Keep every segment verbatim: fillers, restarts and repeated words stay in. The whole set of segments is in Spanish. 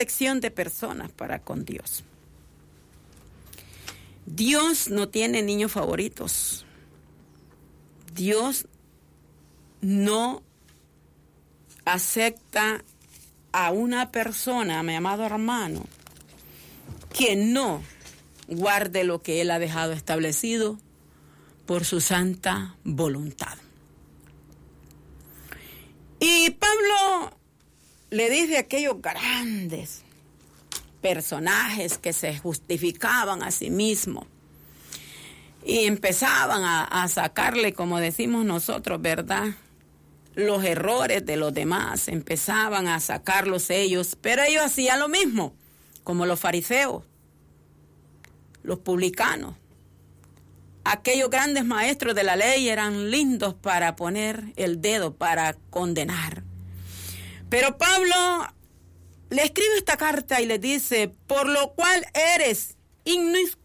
elección de personas para con Dios. Dios no tiene niños favoritos. Dios no acepta a una persona, mi amado hermano, que no guarde lo que Él ha dejado establecido por su santa voluntad. Y Pablo le dice a aquellos grandes personajes que se justificaban a sí mismos y empezaban a, a sacarle, como decimos nosotros, ¿verdad?, los errores de los demás, empezaban a sacarlos ellos, pero ellos hacían lo mismo, como los fariseos, los publicanos. Aquellos grandes maestros de la ley eran lindos para poner el dedo, para condenar. Pero Pablo le escribe esta carta y le dice: por lo cual eres ines-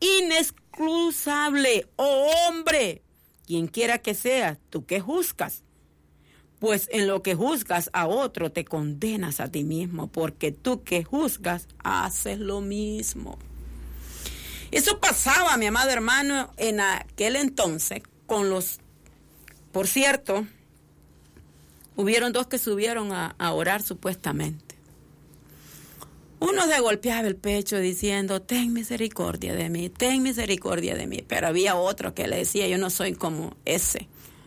inexcusable, oh hombre, quien quiera que seas, tú que juzgas. Pues en lo que juzgas a otro te condenas a ti mismo, porque tú que juzgas haces lo mismo. Eso pasaba, mi amado hermano, en aquel entonces con los... Por cierto, hubieron dos que subieron a, a orar supuestamente. Uno se golpeaba el pecho diciendo: ten misericordia de mí, ten misericordia de mí. Pero había otro que le decía: yo no soy como ese.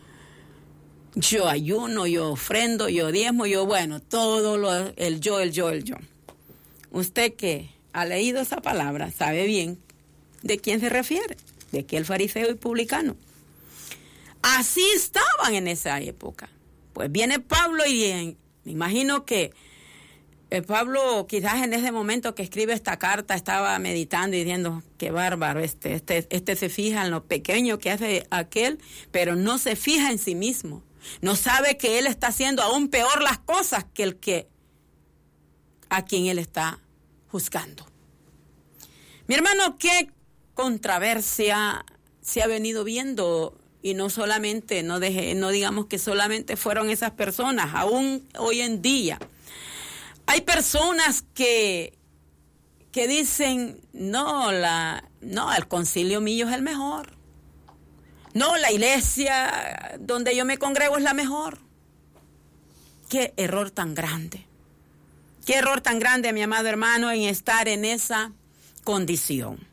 Yo ayuno, yo ofrendo, yo diezmo, yo bueno, todo lo, el yo, el yo, el yo. Usted que ha leído esa palabra sabe bien de quién se refiere, de aquel fariseo y publicano. Así estaban en esa época. Pues viene Pablo y en, me imagino que eh, Pablo quizás en ese momento que escribe esta carta estaba meditando y diciendo: qué bárbaro, este, este, este se fija en lo pequeño que hace aquel, pero no se fija en sí mismo. No sabe que él está haciendo aún peor las cosas que el que a quien él está juzgando. Mi hermano, qué controversia se ha venido viendo, y no solamente, no, deje, no digamos que solamente fueron esas personas, aún hoy en día. Hay personas que, que dicen: no, la, no, el concilio mío es el mejor. No, la iglesia donde yo me congrego es la mejor. Qué error tan grande. Qué error tan grande, mi amado hermano, en estar en esa condición.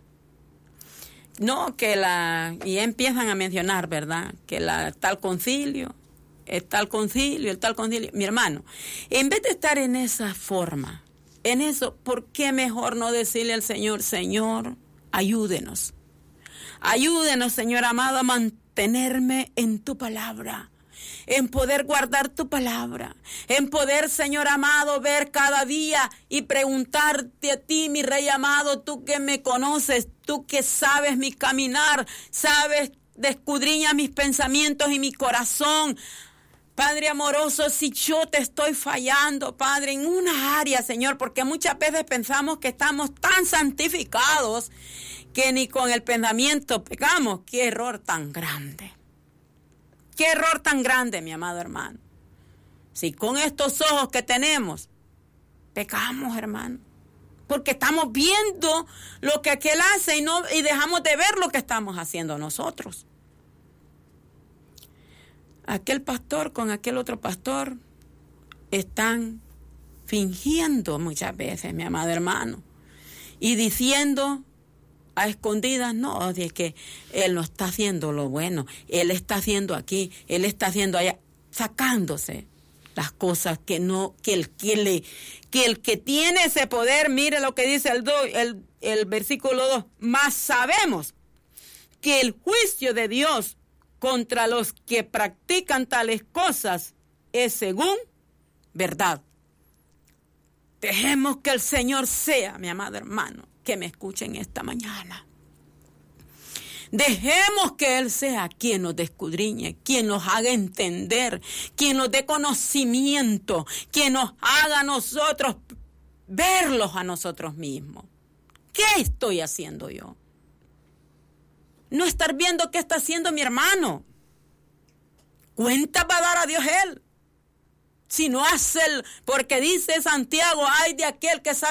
No, que la... Y empiezan a mencionar, ¿verdad?, que la tal concilio, el tal concilio, el tal concilio. Mi hermano, en vez de estar en esa forma, en eso, ¿por qué mejor no decirle al Señor: Señor, ayúdenos? Ayúdenos, Señor amado, a mantenerme en tu palabra, en poder guardar tu palabra, en poder, Señor amado, ver cada día y preguntarte a ti, mi Rey amado, tú que me conoces, tú que sabes mi caminar, sabes, escudriña mis pensamientos y mi corazón. Padre amoroso, si yo te estoy fallando, Padre, en una área, Señor, porque muchas veces pensamos que estamos tan santificados que ni con el pensamiento pecamos. ¡Qué error tan grande! ¡Qué error tan grande, mi amado hermano! Si con estos ojos que tenemos pecamos, hermano, porque estamos viendo lo que aquel hace y, no, y dejamos de ver lo que estamos haciendo nosotros. Aquel pastor con aquel otro pastor están fingiendo muchas veces, mi amado hermano, y diciendo a escondidas: no, es que él no está haciendo lo bueno, él está haciendo aquí, él está haciendo allá, sacándose las cosas que no, que el que le, que el que tiene ese poder, mire lo que dice el, do, el, el versículo dos: mas sabemos que el juicio de Dios contra los que practican tales cosas es según verdad. Dejemos que el Señor sea, mi amado hermano, que me escuchen esta mañana. Dejemos que Él sea quien nos escudriñe, quien nos haga entender, quien nos dé conocimiento, quien nos haga a nosotros verlos a nosotros mismos. ¿Qué estoy haciendo yo? No estar viendo qué está haciendo mi hermano. Cuenta va a dar a Dios él. Si no hace el, porque dice Santiago: ay de aquel que sabe